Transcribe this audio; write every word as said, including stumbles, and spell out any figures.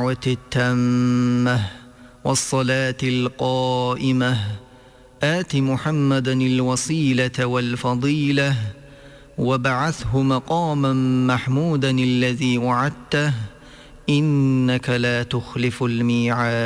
الدعوة التامة والصلاة القائمة آت محمدا الوسيلة والفضيلة وابعثه مقاما محمودا الذي وعدته إنك لا تخلف الميعاد.